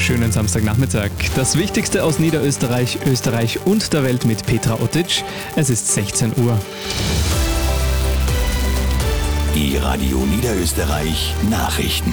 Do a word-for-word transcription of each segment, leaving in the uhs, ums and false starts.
Schönen Samstagnachmittag. Das Wichtigste aus Niederösterreich, Österreich und der Welt mit Petra Otitsch. Es ist sechzehn Uhr. Die Radio Niederösterreich Nachrichten.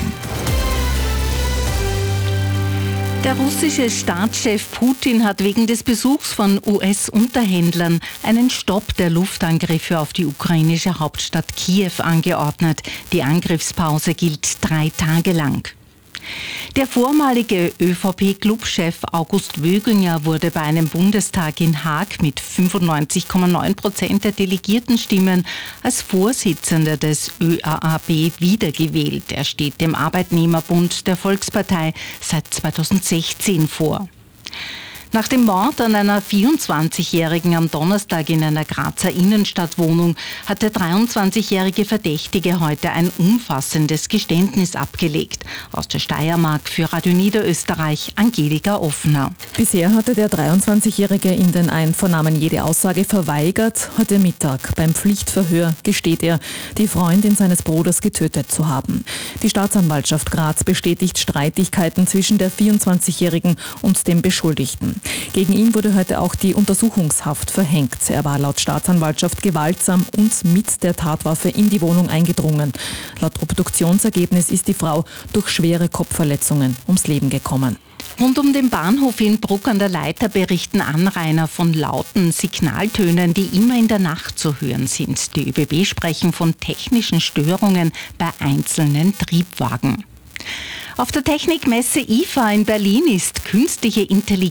Der russische Staatschef Putin hat wegen des Besuchs von U S-Unterhändlern einen Stopp der Luftangriffe auf die ukrainische Hauptstadt Kiew angeordnet. Die Angriffspause gilt drei Tage lang. Der vormalige ÖVP-Clubchef August Wöginger wurde bei einem Bundestag in Haag mit fünfundneunzig Komma neun Prozent der Delegiertenstimmen als Vorsitzender des Ö A A B wiedergewählt. Er steht dem Arbeitnehmerbund der Volkspartei seit zweitausendsechzehn vor. Nach dem Mord an einer vierundzwanzigjährigen am Donnerstag in einer Grazer Innenstadtwohnung hat der dreiundzwanzigjährige Verdächtige heute ein umfassendes Geständnis abgelegt. Aus der Steiermark für Radio Niederösterreich Angelika Offner. Bisher hatte der dreiundzwanzigjährige in den Einvernahmen jede Aussage verweigert. Heute Mittag beim Pflichtverhör gesteht er, die Freundin seines Bruders getötet zu haben. Die Staatsanwaltschaft Graz bestätigt Streitigkeiten zwischen der vierundzwanzigjährigen und dem Beschuldigten. Gegen ihn wurde heute auch die Untersuchungshaft verhängt. Er war laut Staatsanwaltschaft gewaltsam und mit der Tatwaffe in die Wohnung eingedrungen. Laut Obduktionsergebnis ist die Frau durch schwere Kopfverletzungen ums Leben gekommen. Rund um den Bahnhof in Bruck an der Leiter berichten Anrainer von lauten Signaltönen, die immer in der Nacht zu hören sind. Die ÖBB sprechen von technischen Störungen bei einzelnen Triebwagen. Auf der Technikmesse I F A in Berlin ist künstliche Intelligenz